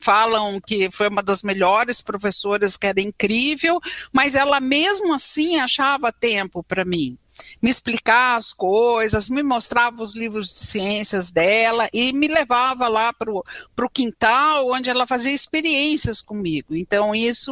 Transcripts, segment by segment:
falam que foi uma das melhores professoras, que era incrível, mas ela mesmo assim achava tempo para mim. Me explicar as coisas, me mostrava os livros de ciências dela e me levava lá para o quintal, onde ela fazia experiências comigo. Então,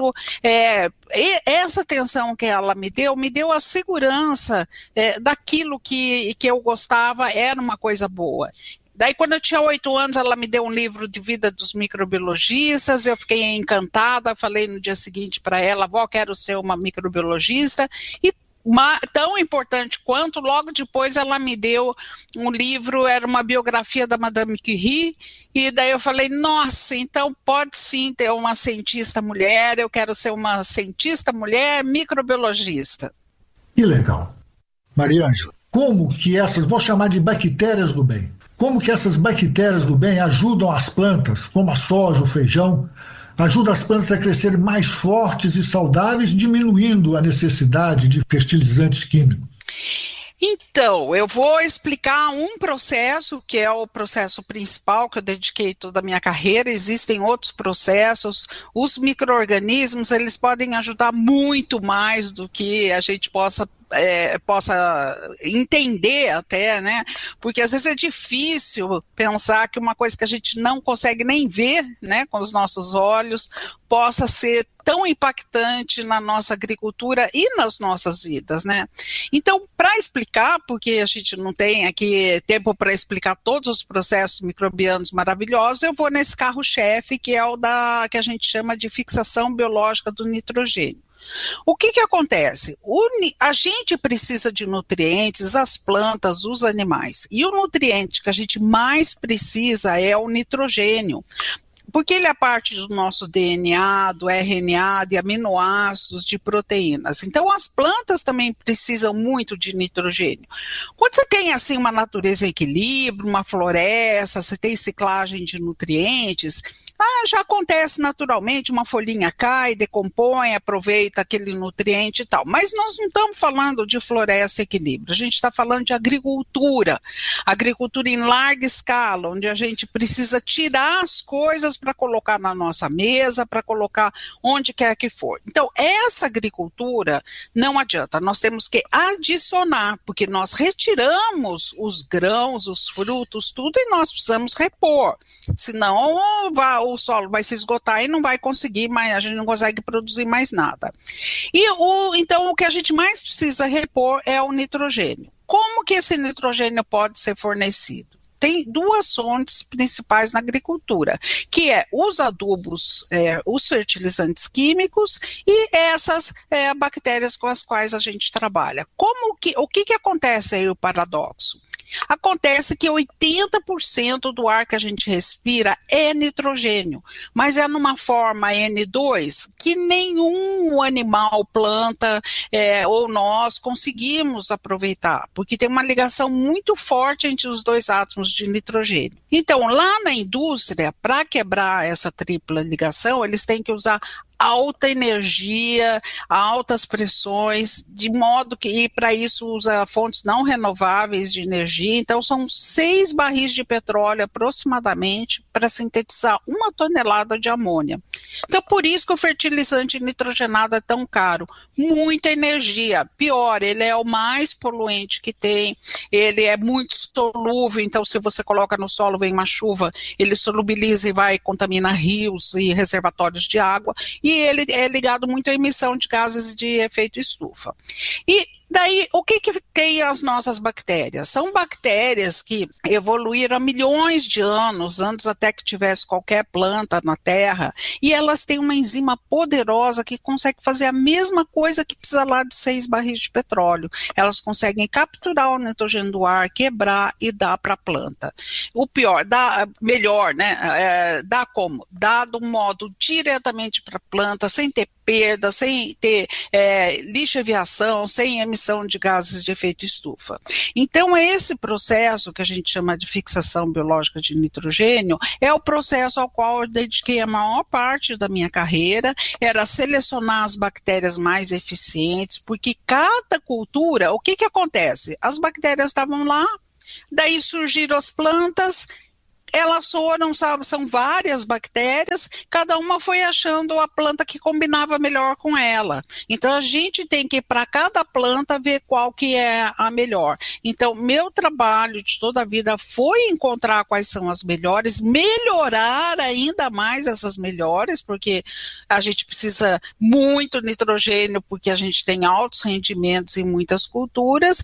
essa atenção que ela me deu a segurança daquilo que eu gostava, era uma coisa boa. Daí, quando eu tinha 8 anos, ela me deu um livro de vida dos microbiologistas, eu fiquei encantada, falei no dia seguinte para ela, vó, quero ser uma microbiologista, e tão importante quanto, logo depois ela me deu um livro, era uma biografia da Madame Curie, e daí eu falei, nossa, então pode sim ter uma cientista mulher, eu quero ser uma cientista mulher microbiologista. Que legal. Maria Ângela, como que vou chamar de bactérias do bem, como que essas bactérias do bem ajudam as plantas, como a soja, o feijão, ajuda as plantas a crescerem mais fortes e saudáveis, diminuindo a necessidade de fertilizantes químicos? Então, eu vou explicar um processo, que é o processo principal, que eu dediquei toda a minha carreira. Existem outros processos. Os micro-organismos, eles podem ajudar muito mais do que a gente possa entender até, né? Porque às vezes é difícil pensar que uma coisa que a gente não consegue nem ver, né, com os nossos olhos, possa ser tão impactante na nossa agricultura e nas nossas vidas, né? Então, para explicar, porque a gente não tem aqui tempo para explicar todos os processos microbianos maravilhosos, eu vou nesse carro-chefe, que é que a gente chama de fixação biológica do nitrogênio. O que acontece? A gente precisa de nutrientes, as plantas, os animais, e o nutriente que a gente mais precisa é o nitrogênio, porque ele é parte do nosso DNA, do RNA, de aminoácidos, de proteínas. Então, as plantas também precisam muito de nitrogênio. Quando você tem, assim, uma natureza em equilíbrio, uma floresta, você tem ciclagem de nutrientes, já acontece naturalmente, uma folhinha cai, decompõe, aproveita aquele nutriente e tal. Mas nós não estamos falando de floresta e equilíbrio, a gente está falando de agricultura em larga escala, onde a gente precisa tirar as coisas para colocar na nossa mesa, para colocar onde quer que for. Então, essa agricultura não adianta, nós temos que adicionar, porque nós retiramos os grãos, os frutos, tudo, e nós precisamos repor, senão o solo vai se esgotar e não vai conseguir mais, a gente não consegue produzir mais nada. Então, o que a gente mais precisa repor é o nitrogênio. Como que esse nitrogênio pode ser fornecido? Tem duas fontes principais na agricultura, que é os adubos, os fertilizantes químicos e essas bactérias com as quais a gente trabalha. O que acontece aí, o paradoxo? Acontece que 80% do ar que a gente respira é nitrogênio, mas é numa forma N2 que nenhum animal, planta ou nós conseguimos aproveitar, porque tem uma ligação muito forte entre os dois átomos de nitrogênio. Então, lá na indústria, para quebrar essa tripla ligação, eles têm que usar alta energia, altas pressões, de modo que, para isso, usa fontes não renováveis de energia. Então, são 6 barris de petróleo, aproximadamente, para sintetizar 1 tonelada de amônia. Então, por isso que o fertilizante nitrogenado é tão caro. Muita energia. Pior, ele é o mais poluente que tem, ele é muito solúvel, então se você coloca no solo, vem uma chuva, ele solubiliza e vai contaminar rios e reservatórios de água, e ele é ligado muito à emissão de gases de efeito estufa. E daí, o que tem as nossas bactérias? São bactérias que evoluíram há milhões de anos, antes até que tivesse qualquer planta na Terra, e elas têm uma enzima poderosa que consegue fazer a mesma coisa que precisa lá de 6 barris de petróleo. Elas conseguem capturar o nitrogênio do ar, quebrar e dar para a planta. O pior, melhor, né? Dá como? Dá de um modo diretamente para a planta, sem ter perda, sem ter lixiviação, sem emissão de gases de efeito estufa. Então, esse processo que a gente chama de fixação biológica de nitrogênio é o processo ao qual eu dediquei a maior parte da minha carreira, era selecionar as bactérias mais eficientes, porque cada cultura, o que acontece? As bactérias estavam lá, daí surgiram as plantas, elas foram, sabe, são várias bactérias, cada uma foi achando a planta que combinava melhor com ela. Então a gente tem que, para cada planta, ver qual que é a melhor. Então, meu trabalho de toda a vida foi encontrar quais são as melhores, melhorar ainda mais essas melhores, porque a gente precisa muito nitrogênio, porque a gente tem altos rendimentos em muitas culturas,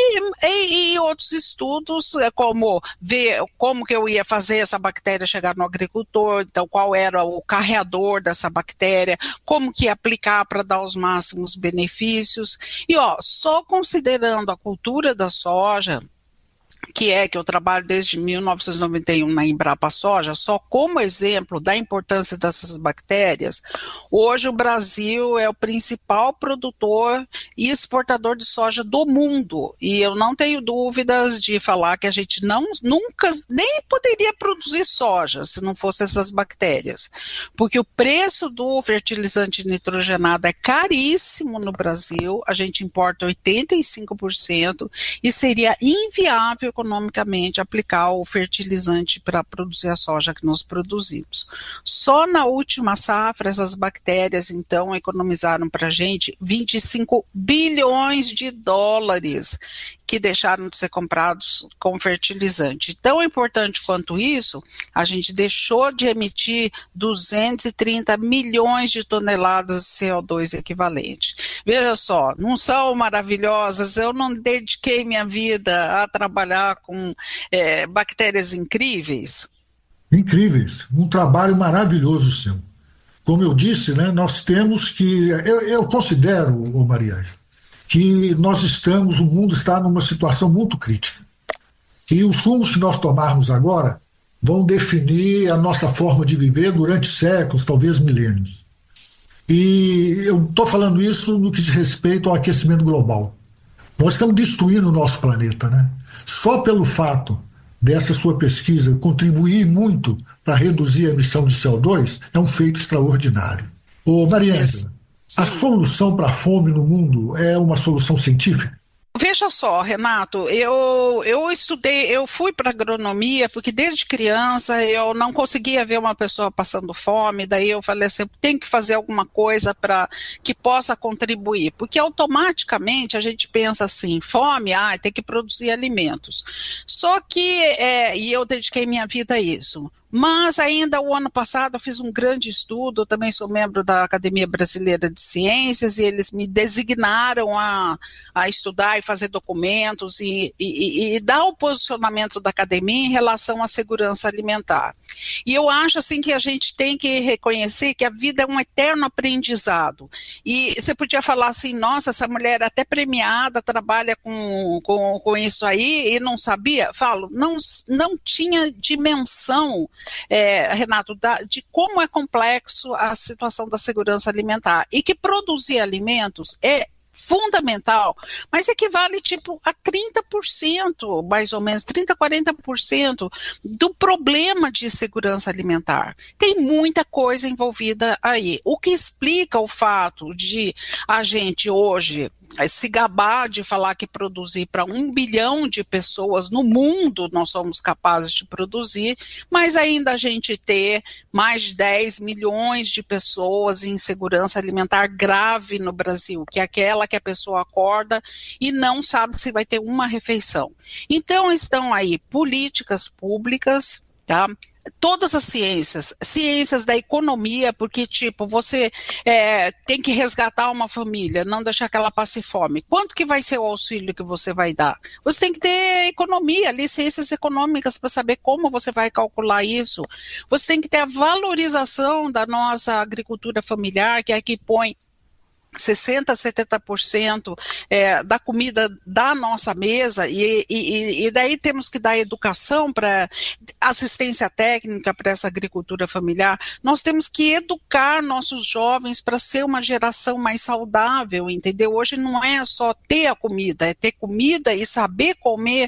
e outros estudos, como ver como que eu ia fazer essa bactéria chegar no agricultor, então qual era o carreador dessa bactéria, como que ia aplicar para dar os máximos benefícios. E só considerando a cultura da soja, que eu trabalho desde 1991 na Embrapa Soja, só como exemplo da importância dessas bactérias, hoje o Brasil é o principal produtor e exportador de soja do mundo, e eu não tenho dúvidas de falar que a gente nunca, nem poderia produzir soja se não fosse essas bactérias, porque o preço do fertilizante nitrogenado é caríssimo no Brasil, a gente importa 85%, e seria inviável economicamente aplicar o fertilizante para produzir a soja que nós produzimos. Só na última safra, essas bactérias, então, economizaram para a gente 25 bilhões de dólares que deixaram de ser comprados com fertilizante. Tão importante quanto isso, a gente deixou de emitir 230 milhões de toneladas de CO2 equivalente. Veja só, não são maravilhosas? Eu não dediquei minha vida a trabalhar com bactérias incríveis? Incríveis, um trabalho maravilhoso seu. Como eu disse, né, nós temos que... Eu considero, Maria, que o mundo está numa situação muito crítica. E os rumos que nós tomarmos agora vão definir a nossa forma de viver durante séculos, talvez milênios. E eu estou falando isso no que diz respeito ao aquecimento global. Nós estamos destruindo o nosso planeta, né? Só pelo fato dessa sua pesquisa contribuir muito para reduzir a emissão de CO2 é um feito extraordinário. Ô, Maria Ângela, a solução para a fome no mundo é uma solução científica? Veja só, Renato, eu fui para agronomia porque desde criança eu não conseguia ver uma pessoa passando fome, daí eu falei assim, tem que fazer alguma coisa para que possa contribuir, porque automaticamente a gente pensa assim, fome, tem que produzir alimentos. Só que, e eu dediquei minha vida a isso. Mas ainda o ano passado eu fiz um grande estudo, eu também sou membro da Academia Brasileira de Ciências, e eles me designaram a estudar e fazer documentos e dar o posicionamento da academia em relação à segurança alimentar. E eu acho assim que a gente tem que reconhecer que a vida é um eterno aprendizado. E você podia falar assim, nossa, essa mulher é até premiada, trabalha com isso aí e não sabia? Falo, não tinha dimensão, Renato, de como é complexo a situação da segurança alimentar. E que produzir alimentos é fundamental, mas equivale tipo a 30%, mais ou menos, 30%, 40% do problema de segurança alimentar. Tem muita coisa envolvida aí, o que explica o fato de a gente hoje se gabar de falar que produzir para 1 bilhão de pessoas no mundo nós somos capazes de produzir, mas ainda a gente ter mais de 10 milhões de pessoas em insegurança alimentar grave no Brasil, que é aquela que a pessoa acorda e não sabe se vai ter uma refeição. Então estão aí políticas públicas, tá? Todas as ciências da economia, porque tipo, você tem que resgatar uma família, não deixar que ela passe fome. Quanto que vai ser o auxílio que você vai dar? Você tem que ter economia, ali, ciências econômicas para saber como você vai calcular isso. Você tem que ter a valorização da nossa agricultura familiar, que é a que põe 60%, 70% da comida da nossa mesa, e daí temos que dar educação para assistência técnica para essa agricultura familiar. Nós temos que educar nossos jovens para ser uma geração mais saudável, entendeu? Hoje não é só ter a comida, é ter comida e saber comer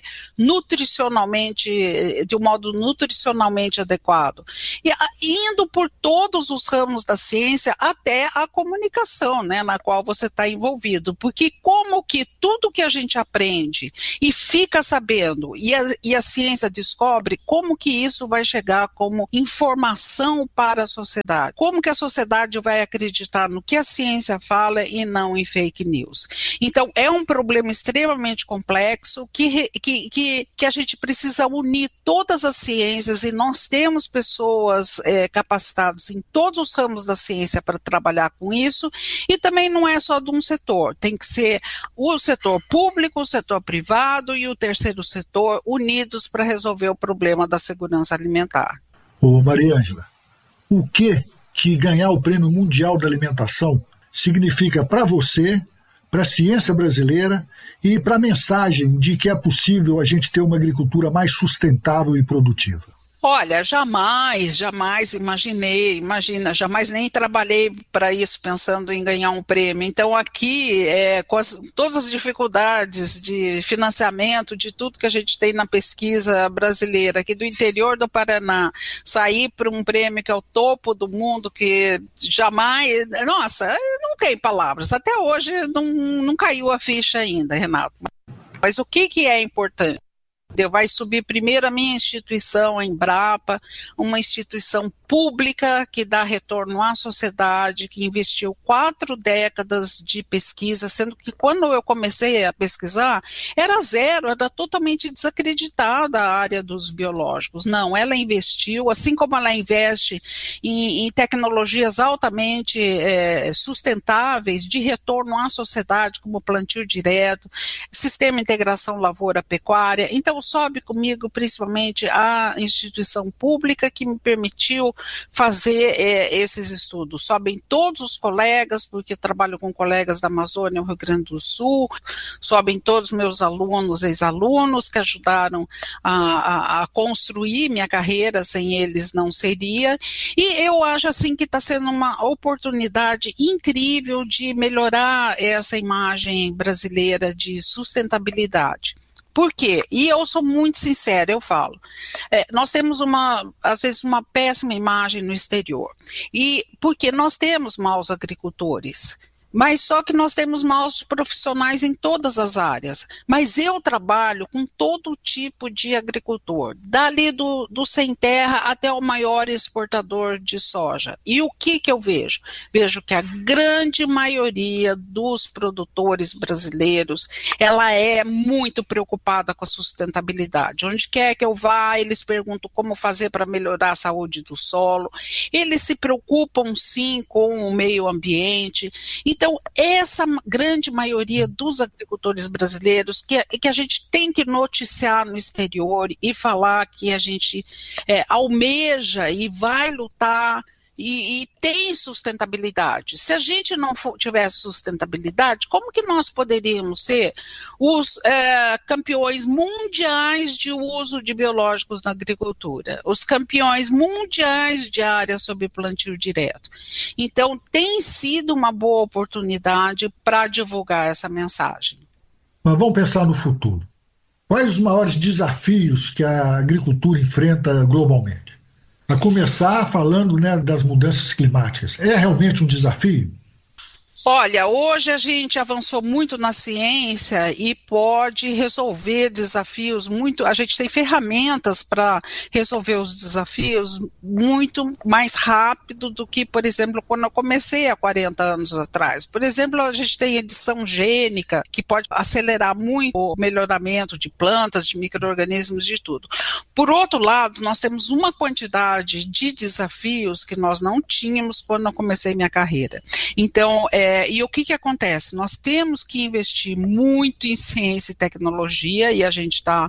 nutricionalmente, de um modo nutricionalmente adequado. E indo por todos os ramos da ciência até a comunicação, né? na qual você está envolvido, porque como que tudo que a gente aprende e fica sabendo, e a ciência descobre, como que isso vai chegar como informação para a sociedade? Como que a sociedade vai acreditar no que a ciência fala e não em fake news? Então, é um problema extremamente complexo que a gente precisa unir todas as ciências, e nós temos pessoas capacitadas em todos os ramos da ciência para trabalhar com isso, e também não é só de um setor, tem que ser o setor público, o setor privado e o terceiro setor unidos para resolver o problema da segurança alimentar. Ô Maria Ângela, o que ganhar o Prêmio Mundial da Alimentação significa para você, para a ciência brasileira e para a mensagem de que é possível a gente ter uma agricultura mais sustentável e produtiva? Olha, jamais jamais nem trabalhei para isso pensando em ganhar um prêmio. Então aqui, com todas as dificuldades de financiamento, de tudo que a gente tem na pesquisa brasileira, aqui do interior do Paraná, sair para um prêmio que é o topo do mundo, que jamais, nossa, não tem palavras, até hoje não caiu a ficha ainda, Renato. Mas o que é importante? Vai subir primeiro a minha instituição, a Embrapa, uma instituição pública que dá retorno à sociedade, que investiu 4 décadas de pesquisa, sendo que quando eu comecei a pesquisar, era zero, era totalmente desacreditada a área dos biológicos. Não, ela investiu, assim como ela investe em tecnologias altamente sustentáveis, de retorno à sociedade, como plantio direto, sistema de integração lavoura-pecuária. Então, sobe comigo principalmente a instituição pública que me permitiu fazer esses estudos. Sobem todos os colegas, porque trabalho com colegas da Amazônia, Rio Grande do Sul, sobem todos os meus alunos, ex-alunos, que ajudaram a construir minha carreira, sem eles não seria, e eu acho assim que está sendo uma oportunidade incrível de melhorar essa imagem brasileira de sustentabilidade. Por quê? E eu sou muito sincera, eu falo. Nós temos às vezes uma péssima imagem no exterior. E porque nós temos maus agricultores. Mas só que nós temos maus profissionais em todas as áreas. Mas eu trabalho com todo tipo de agricultor, dali do sem terra até o maior exportador de soja. E o que eu vejo? Vejo que a grande maioria dos produtores brasileiros, ela é muito preocupada com a sustentabilidade. Onde quer que eu vá, eles perguntam como fazer para melhorar a saúde do solo. Eles se preocupam sim com o meio ambiente. Então, essa grande maioria dos agricultores brasileiros que a gente tem que noticiar no exterior e falar que a gente almeja e vai lutar e tem sustentabilidade. Se a gente não tivesse sustentabilidade, como que nós poderíamos ser os campeões mundiais de uso de biológicos na agricultura, os campeões mundiais de área sob plantio direto? Então, tem sido uma boa oportunidade para divulgar essa mensagem. Mas vamos pensar no futuro. Quais os maiores desafios que a agricultura enfrenta globalmente? A começar falando, né, das mudanças climáticas. É realmente um desafio? Olha, hoje a gente avançou muito na ciência e pode resolver desafios muito. A gente tem ferramentas para resolver os desafios muito mais rápido do que, por exemplo, quando eu comecei há 40 anos atrás. Por exemplo, a gente tem edição gênica, que pode acelerar muito o melhoramento de plantas, de micro-organismos, de tudo. Por outro lado, nós temos uma quantidade de desafios que nós não tínhamos quando eu comecei minha carreira. Então, e o que acontece? Nós temos que investir muito em ciência e tecnologia, e a gente está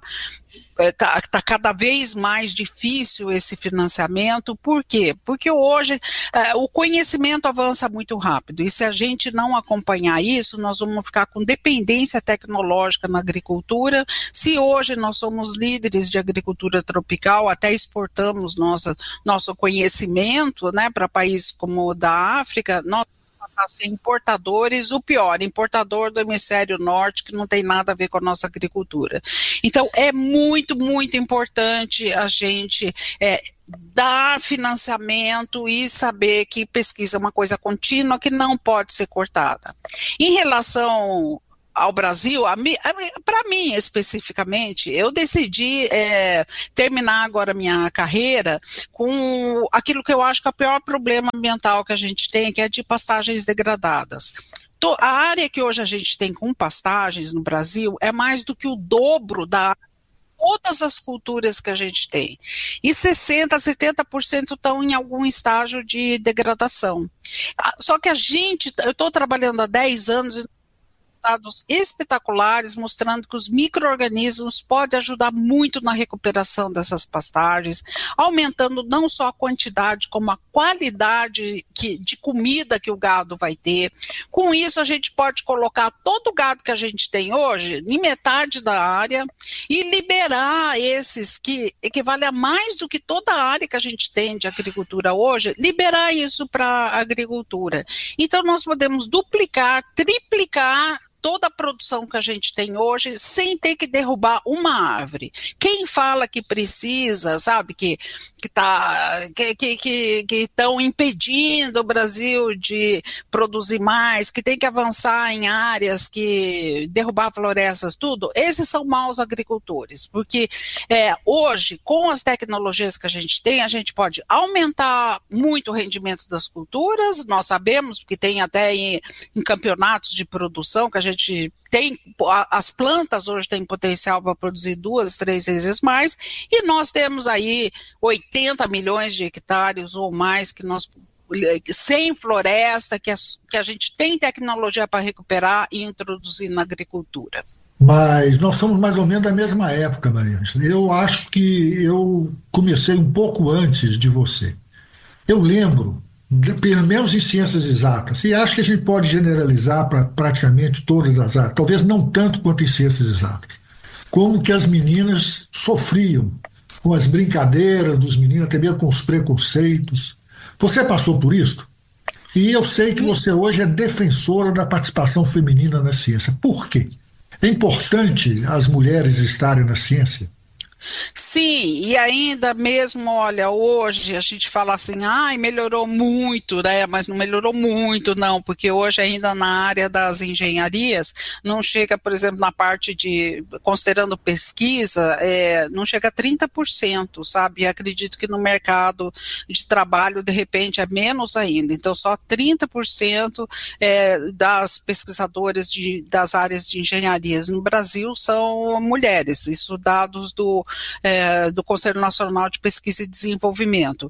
cada vez mais difícil esse financiamento. Por quê? Porque hoje o conhecimento avança muito rápido, e se a gente não acompanhar isso, nós vamos ficar com dependência tecnológica na agricultura. Se hoje nós somos líderes de agricultura tropical, até exportamos nosso conhecimento, né, para países como o da África, nós passar a ser importadores, o pior, importador do hemisfério norte, que não tem nada a ver com a nossa agricultura. Então, é muito, muito importante a gente dar financiamento e saber que pesquisa é uma coisa contínua que não pode ser cortada. Em relação ao Brasil, para mim especificamente, eu decidi terminar agora minha carreira com aquilo que eu acho que é o pior problema ambiental que a gente tem, que é de pastagens degradadas. A área que hoje a gente tem com pastagens no Brasil é mais do que o dobro da todas as culturas que a gente tem. E 60%, 70% estão em algum estágio de degradação. Só que eu estou trabalhando há 10 anos dados espetaculares mostrando que os micro-organismos podem ajudar muito na recuperação dessas pastagens, aumentando não só a quantidade, como a qualidade de comida que o gado vai ter. Com isso, a gente pode colocar todo o gado que a gente tem hoje em metade da área e liberar esses que equivalem a mais do que toda a área que a gente tem de agricultura hoje, liberar isso para a agricultura. Então, nós podemos duplicar, triplicar toda a produção que a gente tem hoje sem ter que derrubar uma árvore. Quem fala que precisa, sabe, que estão impedindo o Brasil de produzir mais, que tem que avançar em áreas, que derrubar florestas, tudo, esses são maus agricultores, porque hoje, com as tecnologias que a gente pode aumentar muito o rendimento das culturas, nós sabemos, porque tem até em campeonatos de produção que a gente tem, as plantas hoje têm potencial para produzir 2, 3 vezes mais, e nós temos aí 80 milhões de hectares ou mais que nós sem floresta, que a gente tem tecnologia para recuperar e introduzir na agricultura. Mas nós somos mais ou menos da mesma época, Mariângela. Eu acho que eu comecei um pouco antes de você. Eu lembro, pelo menos em ciências exatas, e acho que a gente pode generalizar para praticamente todas as áreas, talvez não tanto quanto em ciências exatas, como que as meninas sofriam com as brincadeiras dos meninos, até mesmo com os preconceitos. Você passou por isso? E eu sei que você hoje é defensora da participação feminina na ciência. Por quê? É importante as mulheres estarem na ciência? Sim, e ainda mesmo, olha, hoje a gente fala assim, melhorou muito, né? Mas não melhorou muito, não, porque hoje ainda na área das engenharias não chega, por exemplo, na parte de, considerando pesquisa, não chega a 30%, sabe? E acredito que no mercado de trabalho, de repente, é menos ainda. Então, só 30% das pesquisadoras das áreas de engenharias no Brasil são mulheres. Isso dados do Conselho Nacional de Pesquisa e Desenvolvimento.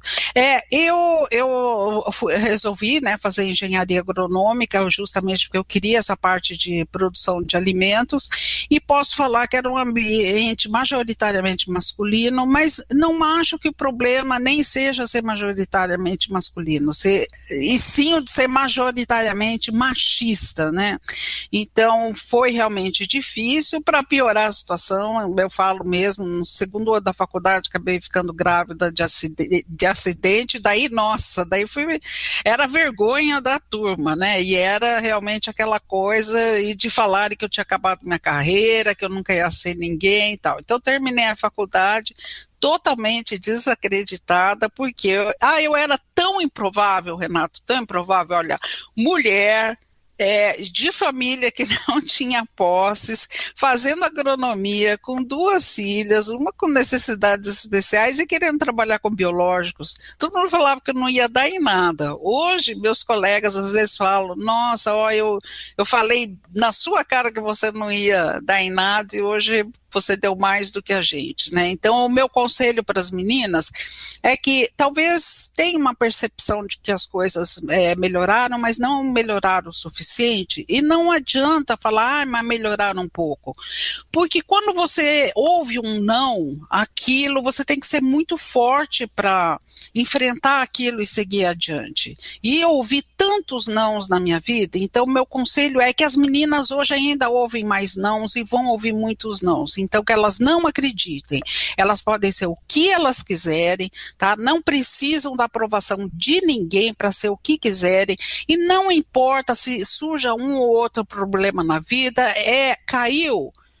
Eu resolvi, né, fazer engenharia agronômica justamente porque eu queria essa parte de produção de alimentos e posso falar que era um ambiente majoritariamente masculino, mas não acho que o problema nem seja ser majoritariamente masculino, e sim o de ser majoritariamente machista, né? Então foi realmente difícil. Para piorar a situação, eu falo mesmo, no segundo ano da faculdade, acabei ficando grávida de acidente, daí era vergonha da turma, né, e era realmente aquela coisa, e de falarem que eu tinha acabado minha carreira, que eu nunca ia ser ninguém e tal. Então, terminei a faculdade totalmente desacreditada, porque eu era tão improvável, Renato, tão improvável, olha, mulher, de família que não tinha posses, fazendo agronomia com 2 filhas, uma com necessidades especiais e querendo trabalhar com biológicos. Todo mundo falava que eu não ia dar em nada. Hoje, meus colegas às vezes falam, nossa, eu falei na sua cara que você não ia dar em nada e hoje você deu mais do que a gente, né? Então, o meu conselho para as meninas é que talvez tenha uma percepção de que as coisas melhoraram, mas não melhoraram o suficiente, e não adianta falar, mas melhoraram um pouco, porque quando você ouve um não, aquilo, você tem que ser muito forte para enfrentar aquilo e seguir adiante. E eu ouvi tantos nãos na minha vida, então o meu conselho é que as meninas hoje ainda ouvem mais nãos e vão ouvir muitos nãos. Então, que elas não acreditem, elas podem ser o que elas quiserem, tá? Não precisam da aprovação de ninguém para ser o que quiserem, e não importa se surja um ou outro problema na vida, caiu,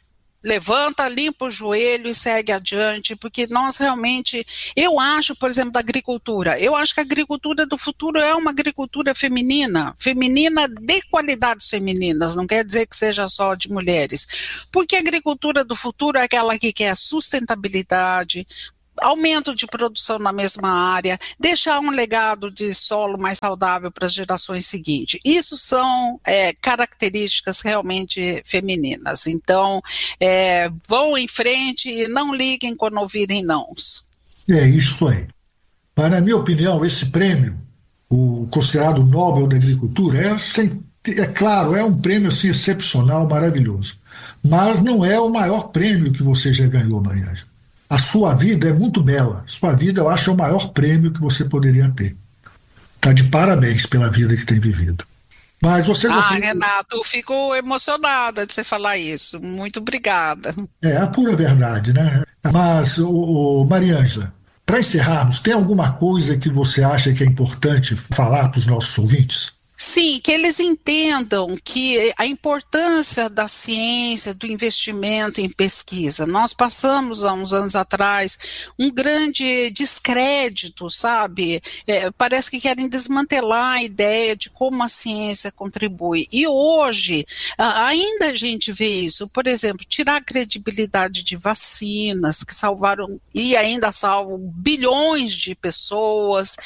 levanta, limpa o joelho e segue adiante, porque nós realmente, eu acho, por exemplo, da agricultura, eu acho que a agricultura do futuro é uma agricultura feminina de qualidades femininas, não quer dizer que seja só de mulheres, porque a agricultura do futuro é aquela que quer sustentabilidade, aumento de produção na mesma área, deixar um legado de solo mais saudável para as gerações seguintes. Isso são características realmente femininas. Então, vão em frente e não liguem quando ouvirem nãos. É isso aí. Mas, na minha opinião, esse prêmio, o considerado Nobel da Agricultura, é claro, é um prêmio assim, excepcional, maravilhoso. Mas não é o maior prêmio que você já ganhou, Maria Ângela. A sua vida é muito bela. Sua vida, eu acho, é o maior prêmio que você poderia ter. Tá de parabéns pela vida que tem vivido. Mas você gostaria... Renato, eu fico emocionada de você falar isso. Muito obrigada. É a pura verdade, né? Mas, Maria Ângela, para encerrarmos, tem alguma coisa que você acha que é importante falar para os nossos ouvintes? Sim, que eles entendam que a importância da ciência, do investimento em pesquisa. Nós passamos há uns anos atrás um grande descrédito, sabe? Parece que querem desmantelar a ideia de como a ciência contribui. E hoje, ainda a gente vê isso. Por exemplo, tirar a credibilidade de vacinas que salvaram e ainda salvam bilhões de pessoas,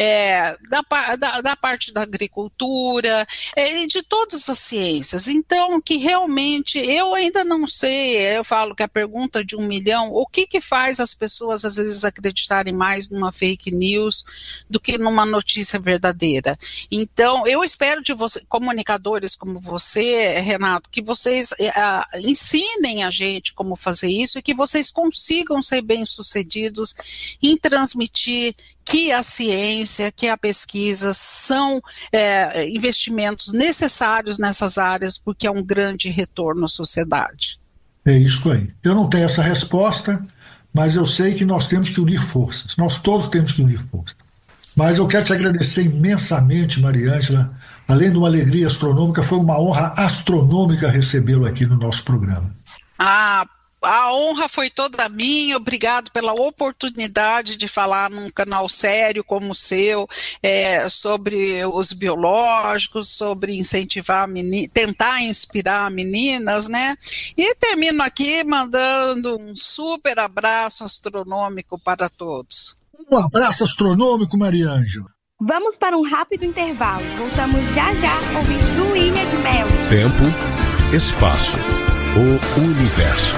da parte da agricultura, de todas as ciências. Então, que realmente, eu ainda não sei, eu falo que a pergunta de 1 milhão, o que faz as pessoas às vezes acreditarem mais numa fake news do que numa notícia verdadeira? Então, eu espero de você, comunicadores como você, Renato, que vocês ensinem a gente como fazer isso e que vocês consigam ser bem-sucedidos em transmitir que a ciência, que a pesquisa são investimentos necessários nessas áreas, porque é um grande retorno à sociedade. É isso aí. Eu não tenho essa resposta, mas eu sei que nós temos que unir forças. Nós todos temos que unir forças. Mas eu quero te agradecer imensamente, Maria Ângela. Além de uma alegria astronômica, foi uma honra astronômica recebê-lo aqui no nosso programa. A honra foi toda minha, obrigado pela oportunidade de falar num canal sério como o seu, sobre os biológicos, sobre incentivar, tentar inspirar meninas, né? E termino aqui mandando um super abraço astronômico para todos. Um abraço astronômico, Maria Ângela. Vamos para um rápido intervalo. Voltamos já ouvindo Ilha de Mel. Tempo, espaço, o universo.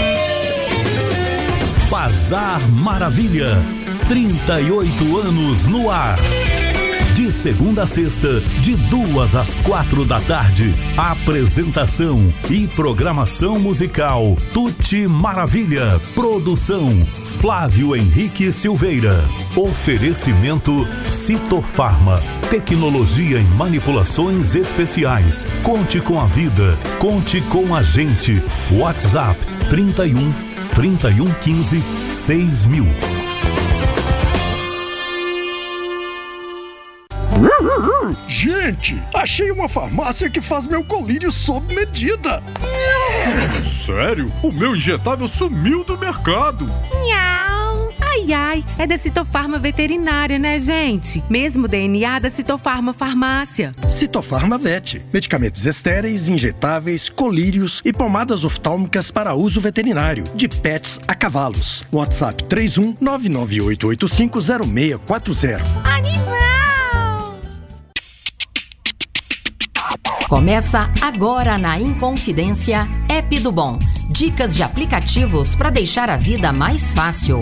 Bazar Maravilha, 38 anos no ar. De segunda a sexta, de 2 às 4 da tarde. Apresentação e programação musical Tuti Maravilha. Produção Flávio Henrique Silveira. Oferecimento Citofarma. Tecnologia em manipulações especiais. Conte com a vida. Conte com a gente. WhatsApp 3115 6000. Gente, achei uma farmácia que faz meu colírio sob medida. Sério? O meu injetável sumiu do mercado. Nhau. Ai, é da Citofarma Veterinária, né, gente? Mesmo DNA da Citofarma Farmácia. Citofarma Vet. Medicamentos estéreis, injetáveis, colírios e pomadas oftálmicas para uso veterinário. De pets a cavalos. WhatsApp 31-998850640. Animal! Começa agora na Inconfidência App do Bom. Dicas de aplicativos para deixar a vida mais fácil.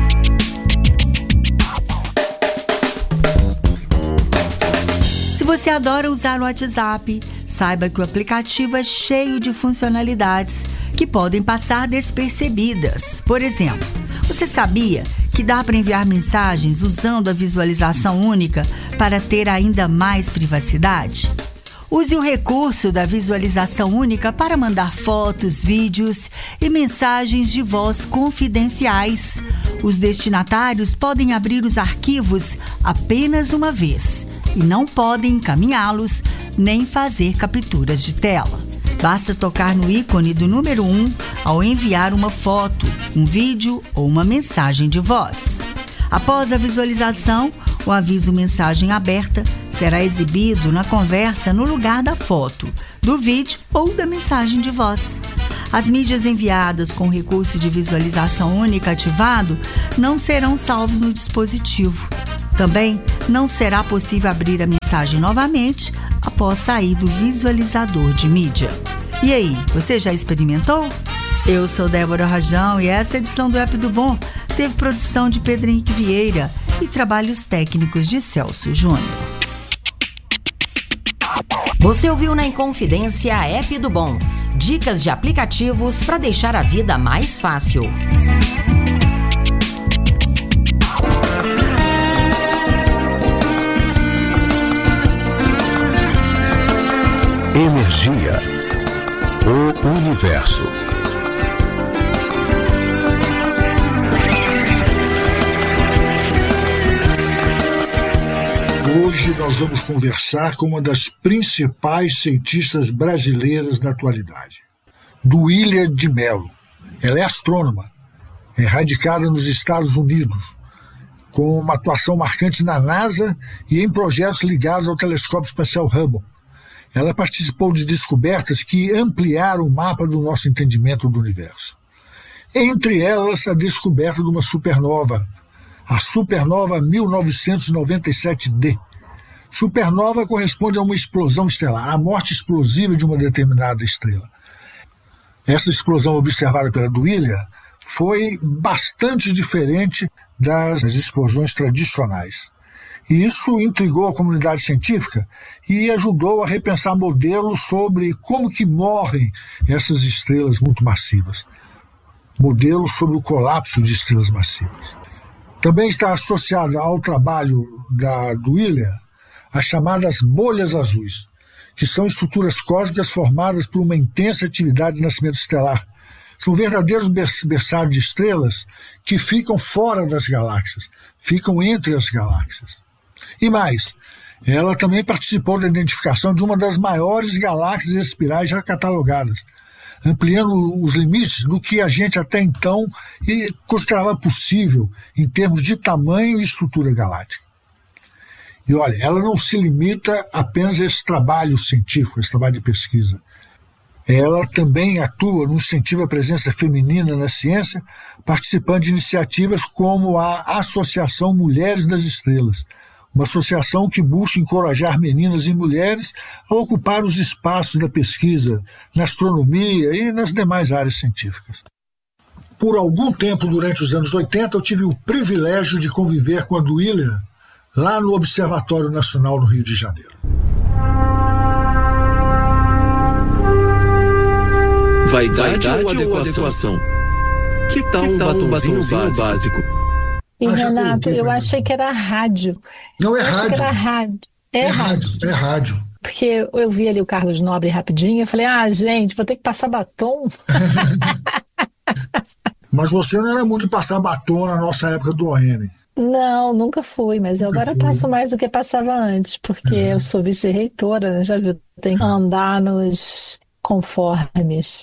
Se você adora usar o WhatsApp, saiba que o aplicativo é cheio de funcionalidades que podem passar despercebidas. Por exemplo, você sabia que dá para enviar mensagens usando a visualização única para ter ainda mais privacidade? Use o recurso da visualização única para mandar fotos, vídeos e mensagens de voz confidenciais. Os destinatários podem abrir os arquivos apenas uma vez e não podem encaminhá-los nem fazer capturas de tela. Basta tocar no ícone do número 1 ao enviar uma foto, um vídeo ou uma mensagem de voz. Após a visualização, o aviso mensagem aberta será exibido na conversa no lugar da foto, do vídeo ou da mensagem de voz. As mídias enviadas com recurso de visualização única ativado não serão salvos no dispositivo. Também não será possível abrir a mensagem novamente após sair do visualizador de mídia. E aí, você já experimentou? Eu sou Débora Rajão e essa edição do App do Bom teve produção de Pedro Henrique Vieira e trabalhos técnicos de Celso Júnior. Você ouviu na Inconfidência App do Bom. Dicas de aplicativos para deixar a vida mais fácil. Energia. O universo. Hoje nós vamos conversar com uma das principais cientistas brasileiras da atualidade, Duília de Mello. Ela é astrônoma, é radicada nos Estados Unidos, com uma atuação marcante na NASA e em projetos ligados ao telescópio espacial Hubble. Ela participou de descobertas que ampliaram o mapa do nosso entendimento do universo. Entre elas, a descoberta de uma supernova, a supernova 1997D. Supernova corresponde a uma explosão estelar, a morte explosiva de uma determinada estrela. Essa explosão observada pela Duília foi bastante diferente das explosões tradicionais. E isso intrigou a comunidade científica e ajudou a repensar modelos sobre como que morrem essas estrelas muito massivas. Modelos sobre o colapso de estrelas massivas. Também está associado ao trabalho da Duília as chamadas bolhas azuis, que são estruturas cósmicas formadas por uma intensa atividade de nascimento estelar. São verdadeiros berçários de estrelas que ficam fora das galáxias, ficam entre as galáxias. E mais, ela também participou da identificação de uma das maiores galáxias espirais já catalogadas, ampliando os limites do que a gente até então considerava possível em termos de tamanho e estrutura galáctica. E olha, ela não se limita apenas a esse trabalho científico, esse trabalho de pesquisa. Ela também atua no incentivo à presença feminina na ciência, participando de iniciativas como a Associação Mulheres das Estrelas, uma associação que busca encorajar meninas e mulheres a ocupar os espaços da pesquisa na astronomia e nas demais áreas científicas. Por algum tempo, durante os anos 80, eu tive o privilégio de conviver com a Duília lá no Observatório Nacional no Rio de Janeiro. Vaidade ou adequação? Que tal um batonzinho básico? E Renato, eu achei que era rádio. Não é rádio. Que era rádio. É rádio. Porque eu vi ali o Carlos Nobre rapidinho, eu falei, gente, vou ter que passar batom. Mas você não era muito de passar batom na nossa época do ON. Não, nunca fui, mas eu agora passo mais do que passava antes, porque eu sou vice-reitora, né? Já viu, tem que andar nos conformes.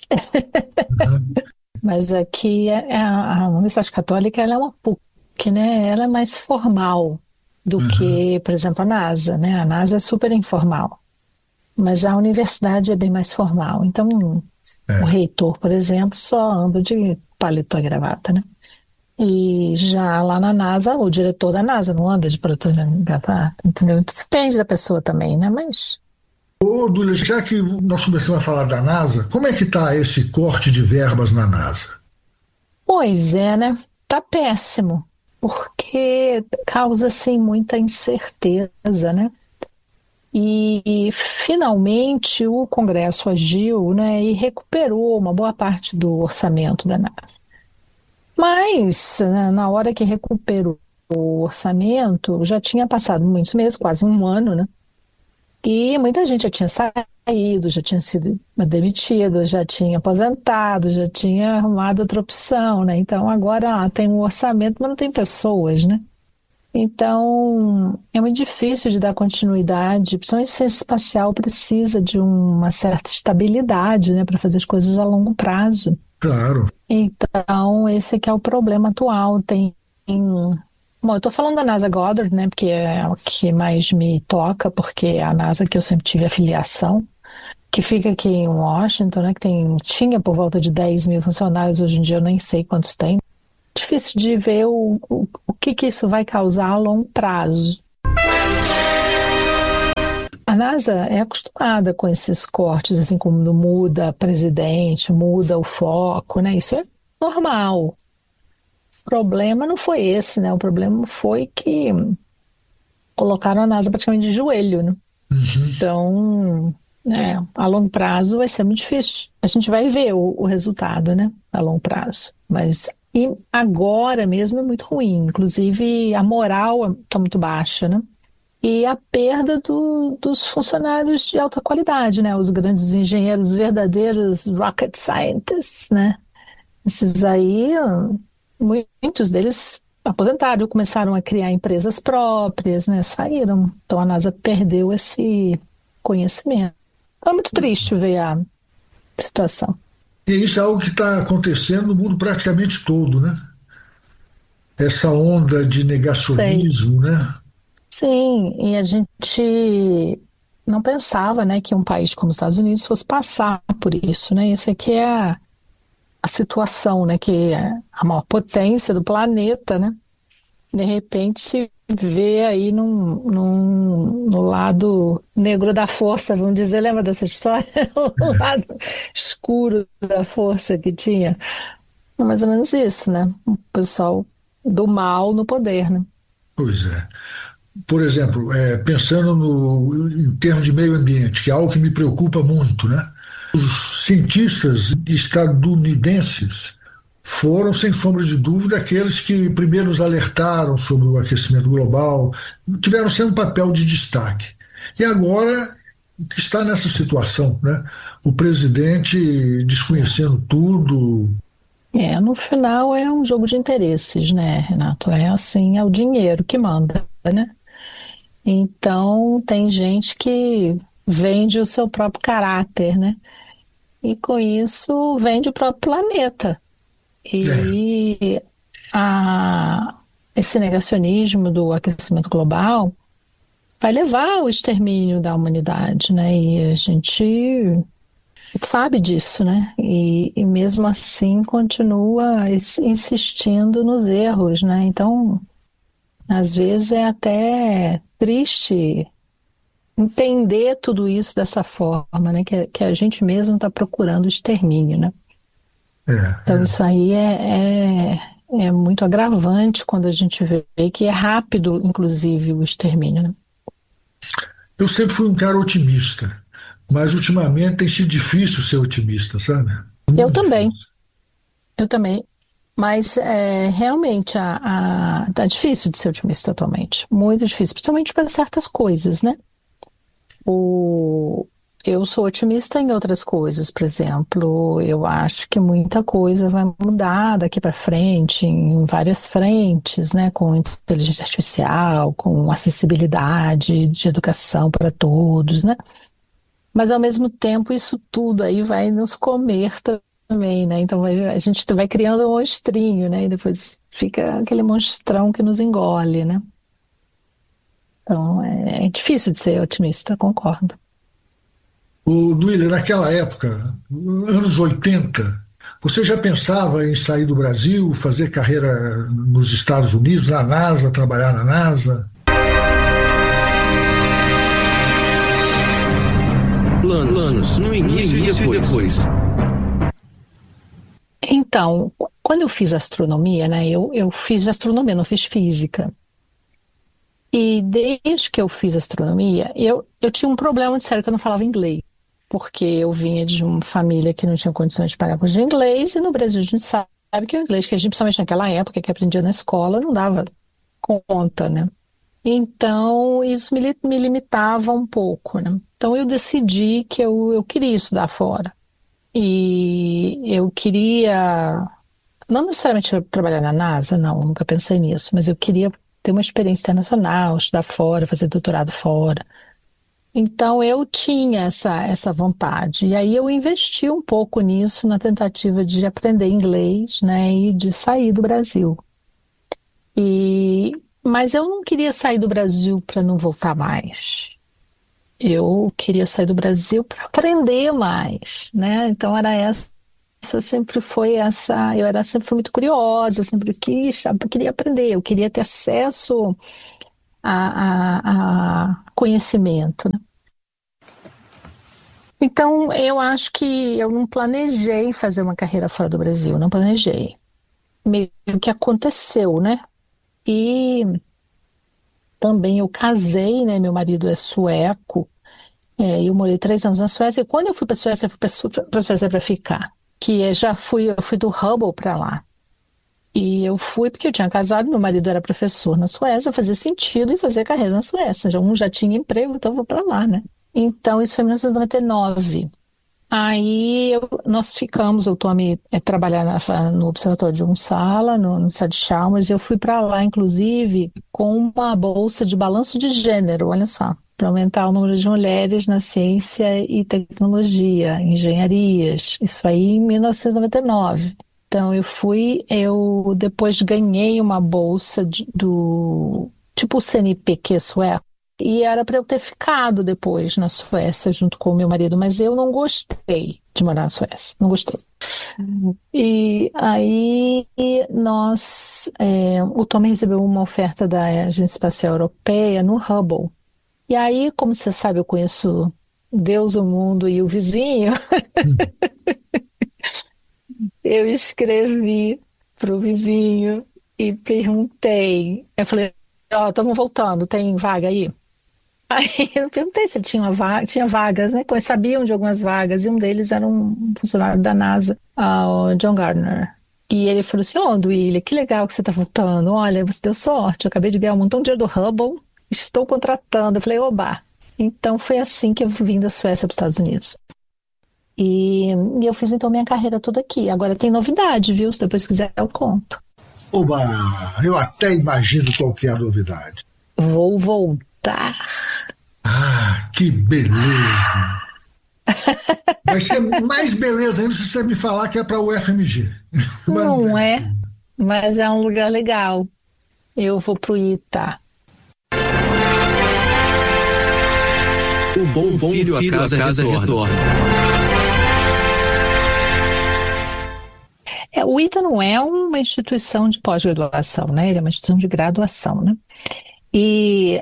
Mas aqui a Universidade Católica ela é uma PUC, né? Ela é mais formal do que, por exemplo, a NASA, né? A NASA é super informal, mas a universidade é bem mais formal. Então, o reitor, por exemplo, só anda de paletó e gravata, né? E já lá na NASA, o diretor da NASA não anda de paletó e gravata, entendeu? Então, depende da pessoa também, né? Mas... Ô, Duília, já que nós começamos a falar da NASA, como é que está esse corte de verbas na NASA? Pois é, né? Tá péssimo, porque causa, assim, muita incerteza, né? E finalmente o Congresso agiu, né, e recuperou uma boa parte do orçamento da NASA. Mas, né, na hora que recuperou o orçamento, já tinha passado muitos meses, quase um ano, né? E muita gente já tinha saído, já tinha sido demitido, já tinha aposentado, já tinha arrumado outra opção, né? Então agora tem um orçamento, mas não tem pessoas, né? Então é muito difícil de dar continuidade, principalmente a ciência espacial precisa de uma certa estabilidade, né, para fazer as coisas a longo prazo. Claro. Então, esse que é o problema atual. Bom, eu estou falando da NASA Goddard, né, porque é o que mais me toca, porque é a NASA que eu sempre tive afiliação, que fica aqui em Washington, né, que tinha por volta de 10 mil funcionários, hoje em dia eu nem sei quantos tem. Difícil de ver o que isso vai causar a longo prazo. A NASA é acostumada com esses cortes, assim, como muda presidente, muda o foco, né? Isso é normal. O problema não foi esse, né? O problema foi que colocaram a NASA praticamente de joelho, né? Então, a longo prazo vai ser muito difícil. A gente vai ver o resultado, né? A longo prazo. Mas agora mesmo é muito ruim. Inclusive, a moral está muito baixa, né? E a perda dos funcionários de alta qualidade, né? Os grandes engenheiros, verdadeiros rocket scientists, né? Esses aí, muitos deles aposentaram, começaram a criar empresas próprias, né? Saíram. Então a NASA perdeu esse conhecimento. Então é muito triste ver a situação. E isso é algo que está acontecendo no mundo praticamente todo, né? Essa onda de negacionismo, né? Sim, e a gente não pensava, né, que um país como os Estados Unidos fosse passar por isso, né? Essa aqui é a situação, né, que é a maior potência do planeta, né? De repente se vê aí no lado negro da força, vamos dizer, lembra dessa história? O lado escuro da força que tinha. É mais ou menos isso, né? O pessoal do mal no poder, né? Pois é. Por exemplo, pensando em termos de meio ambiente, que é algo que me preocupa muito, né? Os cientistas estadunidenses foram, sem sombra de dúvida, aqueles que primeiro nos alertaram sobre o aquecimento global, tiveram sempre um papel de destaque. E agora está nessa situação, né? O presidente desconhecendo tudo. No final é um jogo de interesses, né, Renato? É assim, é o dinheiro que manda, né? Então, tem gente que vende o seu próprio caráter, né? E com isso vende o próprio planeta. E esse negacionismo do aquecimento global vai levar ao extermínio da humanidade, né? E a gente sabe disso, né? E mesmo assim continua insistindo nos erros, né? Então, às vezes é até triste entender tudo isso dessa forma, né? Que a gente mesmo está procurando o extermínio, né? Então isso aí é muito agravante quando a gente vê que é rápido, inclusive, o extermínio, né? Eu sempre fui um cara otimista, mas ultimamente tem sido difícil ser otimista, sabe? Eu também. Mas realmente tá difícil de ser otimista atualmente. Muito difícil, principalmente para certas coisas, né? Eu sou otimista em outras coisas, por exemplo, eu acho que muita coisa vai mudar daqui para frente, em várias frentes, né? Com inteligência artificial, com acessibilidade de educação para todos, né? Mas ao mesmo tempo isso tudo aí vai nos comer também, né? Então a gente vai criando um monstrinho, né? E depois fica aquele monstrão que nos engole, né? Então é difícil de ser otimista, concordo. O Duílio, naquela época, anos 80, você já pensava em sair do Brasil, fazer carreira nos Estados Unidos, na NASA, trabalhar na NASA? Planos no início e depois. Então, quando eu fiz astronomia, né, eu fiz astronomia, não fiz física. E desde que eu fiz astronomia, eu tinha um problema muito sério que eu não falava inglês. Porque eu vinha de uma família que não tinha condições de pagar curso de inglês, e no Brasil a gente sabe que o inglês, que a gente, principalmente naquela época, que aprendia na escola, não dava conta, né? Então, isso me limitava um pouco, né? Então, eu decidi que eu queria estudar fora. E eu queria, não necessariamente trabalhar na NASA, não, nunca pensei nisso, mas eu queria ter uma experiência internacional, estudar fora, fazer doutorado fora. Então eu tinha essa vontade. E aí eu investi um pouco nisso na tentativa de aprender inglês, né, e de sair do Brasil. Mas eu não queria sair do Brasil para não voltar mais. Eu queria sair do Brasil para aprender mais, né? Então sempre foi essa. Eu sempre fui muito curiosa, sempre queria aprender, eu queria ter acesso a conhecimento, né? Então, eu acho que eu não planejei fazer uma carreira fora do Brasil, não planejei. Meio que aconteceu, né? E também eu casei, né? Meu marido é sueco, eu morei 3 anos na Suécia, e quando eu fui para a Suécia para ficar, eu fui do Hubble para lá. E eu fui porque eu tinha casado, meu marido era professor na Suécia, fazia sentido em fazer carreira na Suécia. Já tinha emprego, então eu vou para lá, né? Então, isso foi em 1999. Aí nós ficamos, eu estou a trabalhar no Observatório de Uppsala, no estado de Chalmers, e eu fui para lá, inclusive, com uma bolsa de balanço de gênero, olha só, para aumentar o número de mulheres na ciência e tecnologia, engenharias, isso aí em 1999. Então eu depois ganhei uma bolsa do tipo o CNPq sueco, e era para eu ter ficado depois na Suécia junto com o meu marido, mas eu não gostei de morar na Suécia, não gostei. E aí o Tom recebeu uma oferta da Agência Espacial Europeia no Hubble. E aí, como você sabe, eu conheço Deus, o mundo e o vizinho. Eu escrevi para o vizinho e perguntei. Eu falei, estamos voltando, tem vaga aí? Aí eu perguntei se ele tinha vagas, né? Eles sabiam de algumas vagas, e um deles era um funcionário da NASA, o John Gardner. E ele falou assim, Duília, que legal que você está voltando. Olha, você deu sorte, eu acabei de ganhar um montão de dinheiro do Hubble, estou contratando. Eu falei, oba! Então foi assim que eu vim da Suécia para os Estados Unidos. E eu fiz então minha carreira toda aqui. Agora tem novidade, viu? Se depois quiser eu conto. Oba! Eu até imagino qual que é a novidade. Vou voltar. Ah, que beleza! Vai ser mais beleza ainda se você me falar que é para o UFMG. Não é, mas é um lugar legal. Eu vou pro ITA. O bom filho a casa retorna. O ITA não é uma instituição de pós-graduação, né? Ele é uma instituição de graduação, né? E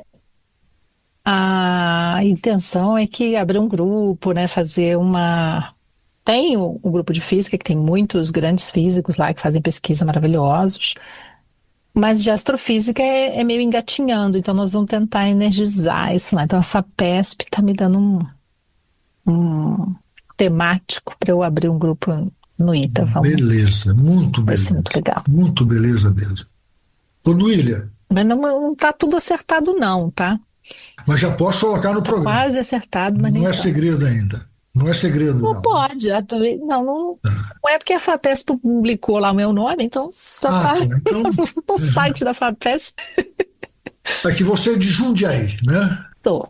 a intenção é que abrir um grupo, né? Fazer Tem um grupo de física, que tem muitos grandes físicos lá que fazem pesquisa maravilhosos, mas de astrofísica é meio engatinhando, então nós vamos tentar energizar isso lá. Então a FAPESP está me dando um temático para eu abrir um grupo no ITA. Beleza, muito beleza. Vai ser muito legal. Muito beleza mesmo. Ô, Duília. Mas não está tudo acertado não, tá? Mas já posso colocar no programa. Quase acertado, mas nem não é segredo ainda. Não é segredo, não. Não pode. Não é porque a FAPESP publicou lá o meu nome, então só tá então, no site da FAPESP. É que você é de Jundiaí, né? Tô.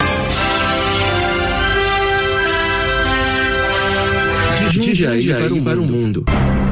De Jundiaí para o mundo.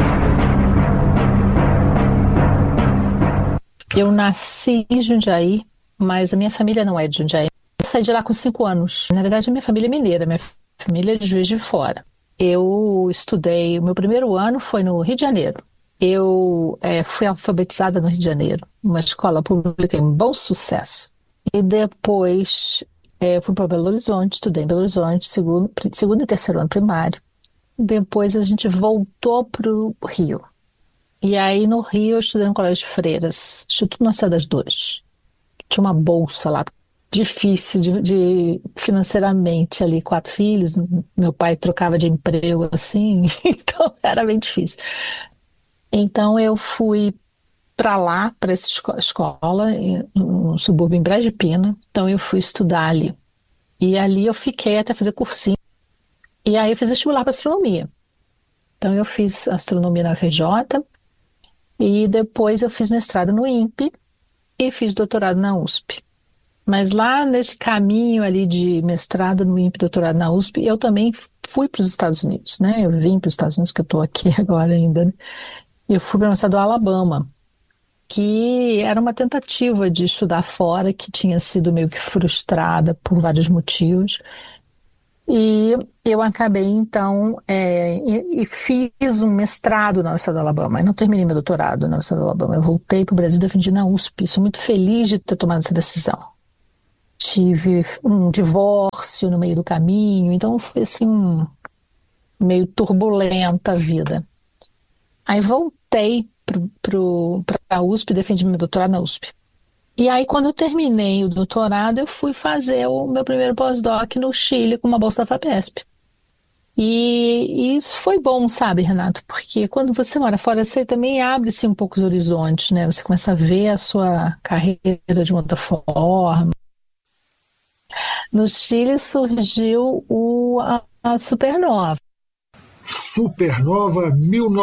Eu nasci em Jundiaí, mas a minha família não é de Jundiaí. Eu saí de lá com 5 anos. Na verdade, a minha família é mineira, minha família é de Juiz de Fora. Eu estudei, o meu primeiro ano foi no Rio de Janeiro. Eu fui alfabetizada no Rio de Janeiro, uma escola pública em Bom Sucesso. E depois fui para Belo Horizonte, estudei em Belo Horizonte, segundo e terceiro ano primário. Depois a gente voltou para o Rio. E aí no Rio eu estudei no Colégio de Freiras, Instituto Nossa Senhora das Dores. Tinha uma bolsa lá, difícil financeiramente ali, 4 filhos, meu pai trocava de emprego assim, então era bem difícil. Então eu fui para lá, para essa escola, no subúrbio em Brás de Pina, então eu fui estudar ali. E ali eu fiquei até fazer cursinho, e aí eu fiz vestibular para astronomia. Então eu fiz astronomia na UFRJ, e depois eu fiz mestrado no INPE, e fiz doutorado na USP. Mas lá nesse caminho ali de mestrado no INPE, doutorado na USP, eu também fui para os Estados Unidos, né? Eu vim para os Estados Unidos, que eu estou aqui agora ainda, né? Eu fui para o estado do Alabama, que era uma tentativa de estudar fora, que tinha sido meio que frustrada por vários motivos. E eu acabei, então, e fiz um mestrado na Universidade do Alabama. Eu não terminei meu doutorado na Universidade do Alabama. Eu voltei para o Brasil e defendi na USP. Sou muito feliz de ter tomado essa decisão. Tive um divórcio no meio do caminho, então foi assim, meio turbulenta a vida. Aí voltei para a USP, defendi meu doutorado na USP. E aí, quando eu terminei o doutorado, eu fui fazer o meu primeiro pós-doc no Chile com uma bolsa da FAPESP. E isso foi bom, sabe, Renato? Porque quando você mora fora, você também abre-se um pouco os horizontes, né? Você começa a ver a sua carreira de uma outra forma. No Chile surgiu a supernova. Supernova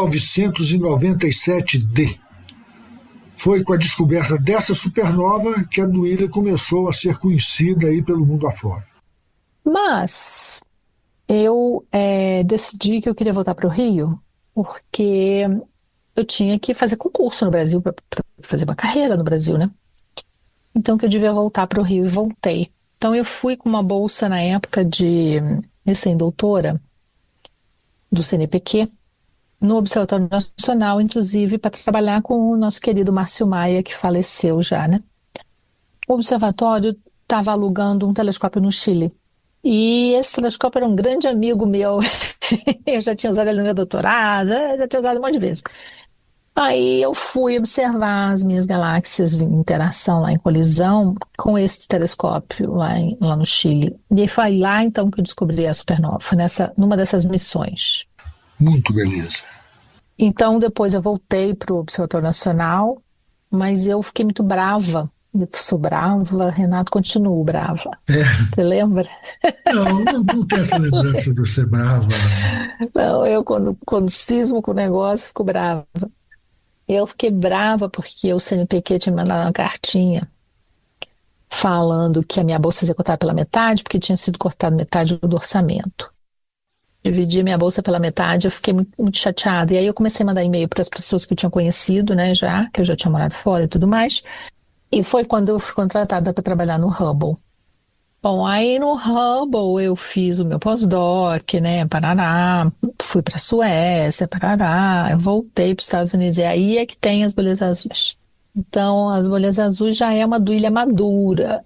1997D. Foi com a descoberta dessa supernova que a Duília começou a ser conhecida aí pelo mundo afora. Mas eu decidi que eu queria voltar para o Rio porque eu tinha que fazer concurso no Brasil para fazer uma carreira no Brasil, né? Então que eu devia voltar para o Rio e voltei. Então eu fui com uma bolsa na época de recém-doutora do CNPq, no Observatório Nacional, inclusive, para trabalhar com o nosso querido Márcio Maia, que faleceu já, né? O observatório estava alugando um telescópio no Chile. E esse telescópio era um grande amigo meu. Eu já tinha usado ele no meu doutorado, já tinha usado um monte de vezes. Aí eu fui observar as minhas galáxias em interação, lá em colisão, com esse telescópio lá no Chile. E foi lá, então, que eu descobri a supernova. Foi numa dessas missões. Muito beleza. Então, depois eu voltei para o Observatório Nacional, mas eu fiquei muito brava. Eu sou brava, Renato, continuo brava. Você lembra? Não tem essa lembrança de ser brava. Não, eu quando cismo com o negócio, fico brava. Eu fiquei brava porque o CNPq tinha me mandado uma cartinha falando que a minha bolsa ia ser cortada pela metade, porque tinha sido cortado metade do orçamento. Dividi a minha bolsa pela metade, eu fiquei muito, muito chateada. E aí eu comecei a mandar e-mail para as pessoas que eu tinha conhecido, né, que eu já tinha morado fora e tudo mais. E foi quando eu fui contratada para trabalhar no Hubble. Bom, aí no Hubble eu fiz o meu pós-doc, né, Parará, fui para a Suécia, Parará, eu voltei para os Estados Unidos. E aí é que tem as bolhas azuis. Então, as bolhas azuis já é uma duília madura.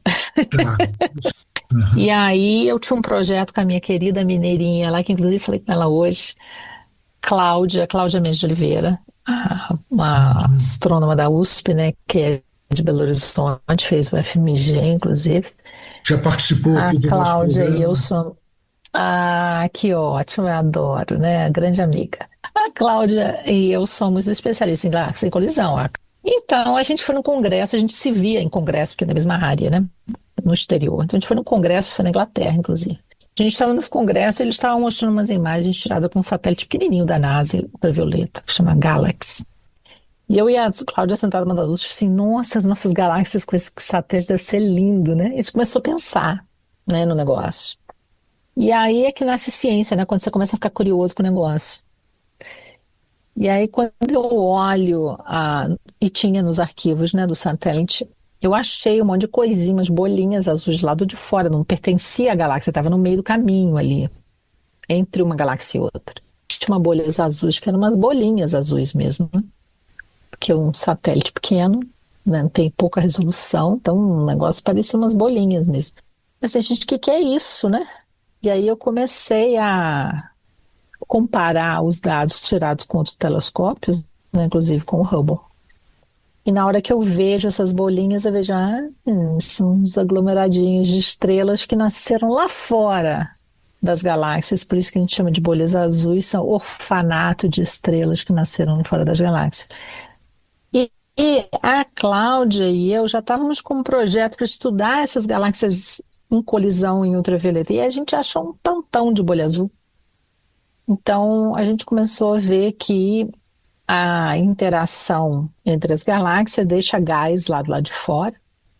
E aí eu tinha um projeto com a minha querida mineirinha lá, que inclusive falei com ela hoje, Cláudia Mendes de Oliveira, uma astrônoma da USP, né, que é de Belo Horizonte, fez o FMG, inclusive. Já participou aqui do nosso programa. A Cláudia e eu somos... que ótimo, eu adoro, né, grande amiga. A Cláudia e eu somos especialistas em galáxias em colisão. Então, a gente foi no congresso, a gente se via em congresso, porque é da mesma área, né, no exterior. Então, a gente foi no congresso, foi na Inglaterra, inclusive. A gente estava nesse congresso, eles estavam mostrando umas imagens tiradas com um satélite pequenininho da NASA, ultravioleta, que chama Galaxy. E eu e a Cláudia sentada numa das luzes, assim, nossa, as nossas galáxias com esse satélite deve ser lindo, né? E a gente começou a pensar, né, no negócio. E aí é que nasce ciência, né? Quando você começa a ficar curioso com o negócio. E aí, quando eu olho, e tinha nos arquivos, né, do satélite, eu achei um monte de coisinhas, umas bolinhas azuis do lado de fora, não pertencia à galáxia, estava no meio do caminho ali, entre uma galáxia e outra. Tinha uma bolhas azuis, que eram umas bolinhas azuis mesmo, né? Porque é um satélite pequeno, né, tem pouca resolução, então o negócio parecia umas bolinhas mesmo. Mas, gente, o que é isso, né? E aí eu comecei a comparar os dados tirados com outros telescópios, né, inclusive com o Hubble. E na hora que eu vejo essas bolinhas, eu vejo, são uns aglomeradinhos de estrelas que nasceram lá fora das galáxias, por isso que a gente chama de bolhas azuis, são orfanato de estrelas que nasceram fora das galáxias. E a Cláudia e eu já estávamos com um projeto para estudar essas galáxias em colisão em ultravioleta, e a gente achou um tantão de bolha azul. Então, a gente começou a ver que a interação entre as galáxias deixa gás lá do lado de fora,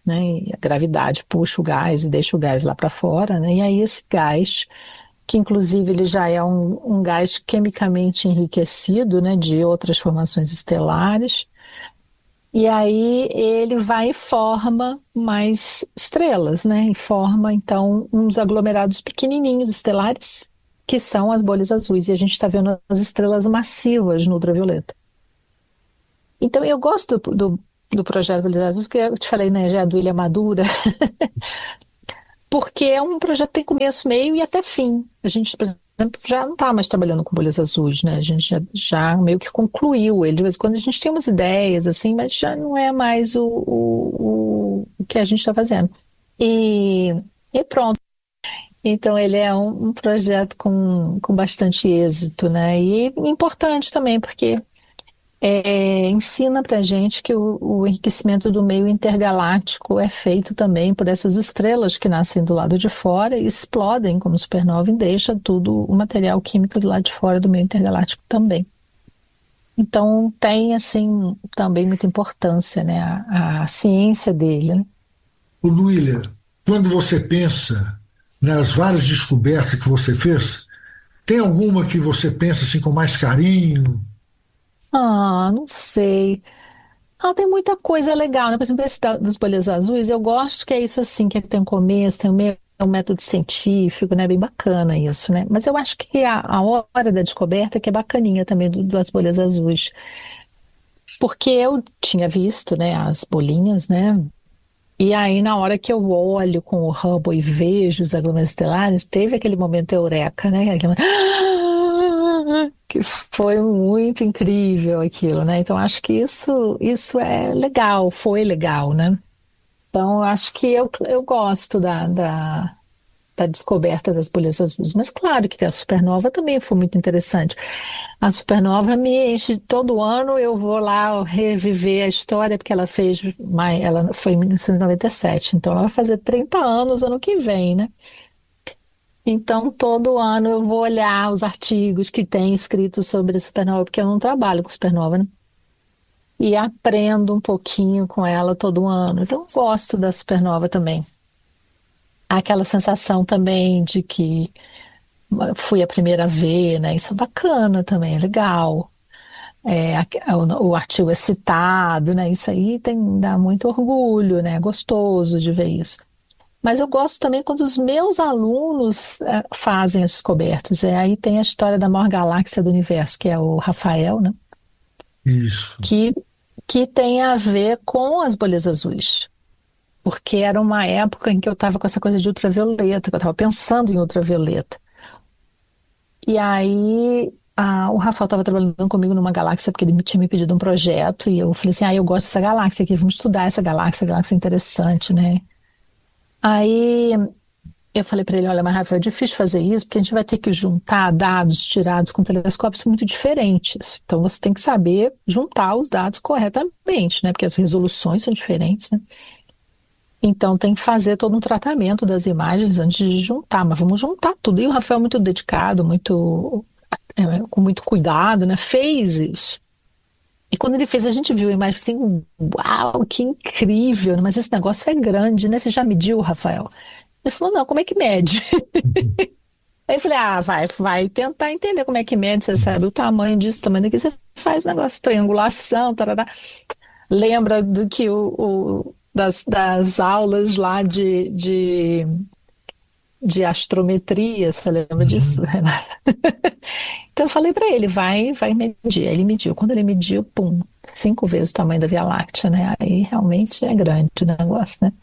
né? E a gravidade puxa o gás e deixa o gás lá para fora, né? E aí esse gás, que inclusive ele já é um gás quimicamente enriquecido, né, de outras formações estelares, e aí ele vai e forma mais estrelas, né, e forma então uns aglomerados pequenininhos estelares, que são as bolhas azuis, e a gente está vendo as estrelas massivas no ultravioleta. Então eu gosto do projeto Bolhas Azuis, que eu te falei, né, já é do Ilha Madura, porque é um projeto que tem começo, meio e até fim. A gente, por exemplo, já não está mais trabalhando com bolhas azuis, né? A gente já meio que concluiu ele. De vez em quando a gente tem umas ideias, assim, mas já não é mais o que a gente está fazendo. E pronto. Então, ele é um projeto com bastante êxito, né? E importante também, porque ensina pra gente que o enriquecimento do meio intergaláctico é feito também por essas estrelas que nascem do lado de fora e explodem como supernova e deixa tudo o material químico do lado de fora do meio intergaláctico também. Então tem assim também muita importância, né, a ciência dele, né? Duília, quando você pensa nas várias descobertas que você fez, tem alguma que você pensa assim com mais carinho? Não sei. Tem muita coisa legal, né? Por exemplo, esse das bolhas azuis, eu gosto que é isso assim, que tem um começo, tem um método científico, né? Bem bacana isso, né? Mas eu acho que a hora da descoberta que é bacaninha também das bolhas azuis. Porque eu tinha visto, né, as bolinhas, né? E aí, na hora que eu olho com o Hubble e vejo os aglomerados estelares, teve aquele momento eureka, né? Que foi muito incrível aquilo, né? Então acho que isso é legal, foi legal, né? Então eu acho que eu gosto da descoberta das bolhas azuis, mas claro que a supernova também foi muito interessante. A supernova me enche todo ano, eu vou lá reviver a história, porque ela foi em 1997, então ela vai fazer 30 anos ano que vem, né? Então, todo ano eu vou olhar os artigos que tem escrito sobre a supernova, porque eu não trabalho com supernova, né? E aprendo um pouquinho com ela todo ano. Então, eu gosto da supernova também. Aquela sensação também de que fui a primeira a ver, né? Isso é bacana também, é legal. O artigo é citado, né? Isso aí dá muito orgulho, né? É gostoso de ver isso. Mas eu gosto também quando os meus alunos fazem as descobertas. Aí tem a história da maior galáxia do universo, que é o Rafael, né? Isso. Que tem a ver com as bolhas azuis. Porque era uma época em que eu estava com essa coisa de ultravioleta, que eu estava pensando em ultravioleta. E aí o Rafael estava trabalhando comigo numa galáxia, porque ele tinha me pedido um projeto, e eu falei assim, eu gosto dessa galáxia aqui, vamos estudar essa galáxia é interessante, né? Aí eu falei para ele, olha, mas Rafael, é difícil fazer isso, porque a gente vai ter que juntar dados tirados com telescópios muito diferentes. Então você tem que saber juntar os dados corretamente, né? Porque as resoluções são diferentes, né? Então tem que fazer todo um tratamento das imagens antes de juntar, mas vamos juntar tudo. E o Rafael muito dedicado, com muito cuidado, né? Fez isso. E quando ele fez, a gente viu a imagem assim, uau, que incrível, mas esse negócio é grande, né? Você já mediu, Rafael? Ele falou, não, como é que mede? Aí eu falei, vai tentar entender como é que mede, você sabe o tamanho disso, o tamanho daqui, você faz negócio de triangulação, tarará. Lembra do que das aulas lá de astrometria, você lembra disso, Renata? Então eu falei para ele, vai medir. Aí ele mediu. Quando ele mediu, 5 vezes o tamanho da Via Láctea, né? Aí realmente é grande o negócio, né?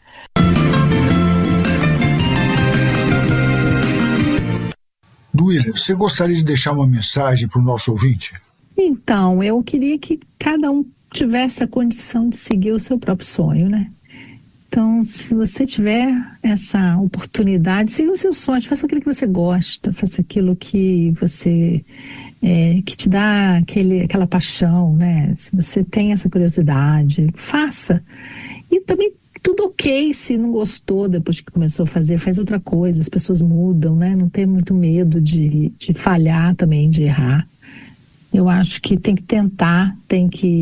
Duília, você gostaria de deixar uma mensagem para o nosso ouvinte? Então, eu queria que cada um tivesse a condição de seguir o seu próprio sonho, né? Então, se você tiver essa oportunidade, siga os seus sonhos, faça aquilo que você gosta, faça aquilo que você que te dá aquela paixão, né? Se você tem essa curiosidade, faça. E também tudo ok se não gostou depois que começou a fazer, faz outra coisa, as pessoas mudam, né? Não tem muito medo de falhar também, de errar. Eu acho que tem que tentar, tem que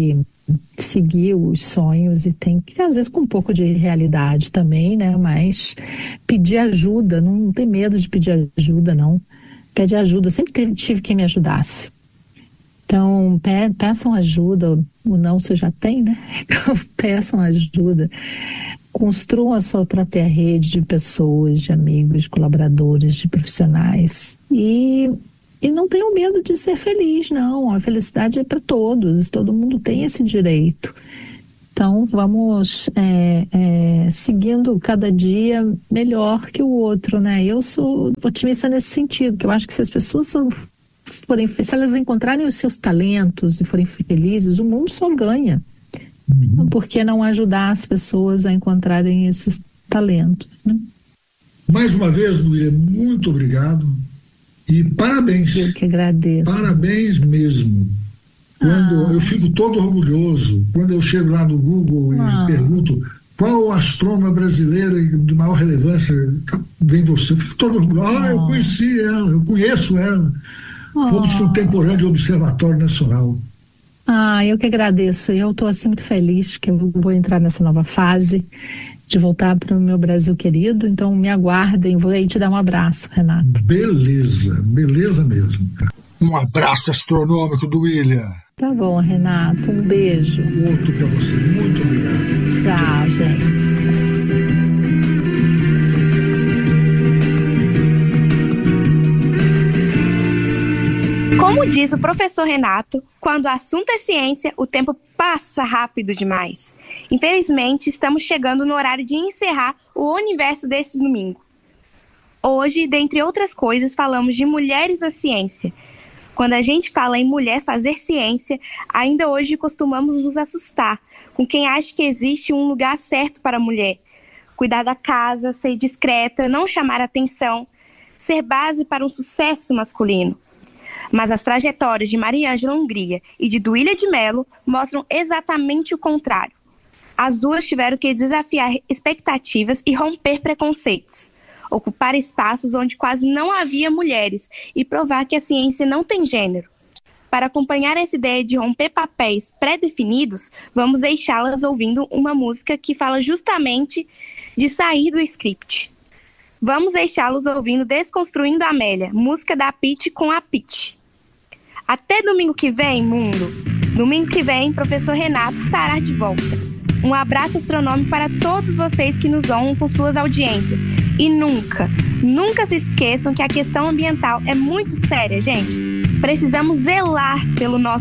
seguir os sonhos e tem que, às vezes, com um pouco de realidade também, né? Mas pedir ajuda, não tem medo de pedir ajuda, não. Pede ajuda, sempre tive quem me ajudasse. Então, peçam ajuda, o não você já tem, né? Então, peçam ajuda. Construam a sua própria rede de pessoas, de amigos, de colaboradores, de profissionais. E não tenham medo de ser feliz, não. A felicidade é para todos, todo mundo tem esse direito. Então, vamos seguindo cada dia melhor que o outro, né? Eu sou otimista nesse sentido, que eu acho que se as pessoas se elas encontrarem os seus talentos e forem felizes, o mundo só ganha. Então, por que não ajudar as pessoas a encontrarem esses talentos, né? Mais uma vez, Duília, muito obrigado e parabéns. Eu que agradeço. Parabéns mesmo. Quando eu fico todo orgulhoso, quando eu chego lá no Google e pergunto qual astrônoma brasileira de maior relevância, vem você, eu fico todo orgulhoso. Eu conheci ela, eu conheço ela. Fomos contemporâneos do Observatório Nacional. Eu que agradeço. Eu estou assim muito feliz que eu vou entrar nessa nova fase de voltar para o meu Brasil querido. Então me aguardem, vou aí te dar um abraço, Renato. Beleza mesmo. Um abraço astronômico, Duília. Tá bom, Renato. Um beijo. Outro para você. Muito obrigado. Tchau, gente. Como diz o professor Renato, quando o assunto é ciência, o tempo passa rápido demais. Infelizmente, estamos chegando no horário de encerrar o universo deste domingo. Hoje, dentre outras coisas, falamos de mulheres na ciência. Quando a gente fala em mulher fazer ciência, ainda hoje costumamos nos assustar com quem acha que existe um lugar certo para a mulher. Cuidar da casa, ser discreta, não chamar atenção, ser base para um sucesso masculino. Mas as trajetórias de Mariângela Hungria e de Duília de Mello mostram exatamente o contrário. As duas tiveram que desafiar expectativas e romper preconceitos, ocupar espaços onde quase não havia mulheres e provar que a ciência não tem gênero. Para acompanhar essa ideia de romper papéis pré-definidos, vamos deixá-las ouvindo uma música que fala justamente de sair do script. Vamos deixá-los ouvindo Desconstruindo a Amélia, música da Pitty com a Pitty. Até domingo que vem, mundo! Domingo que vem, professor Renato estará de volta. Um abraço astronômico para todos vocês que nos honram com suas audiências. E nunca se esqueçam que a questão ambiental é muito séria, gente. Precisamos zelar pelo nosso